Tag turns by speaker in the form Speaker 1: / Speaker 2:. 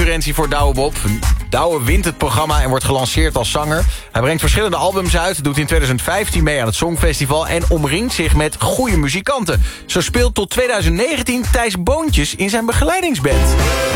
Speaker 1: concurrentie voor Douwe Bob. Douwe wint het programma en wordt gelanceerd als zanger. Hij brengt verschillende albums uit, doet in 2015 mee aan het Songfestival... en omringt zich met goede muzikanten. Zo speelt tot 2019 Thijs Boontjes in zijn begeleidingsband.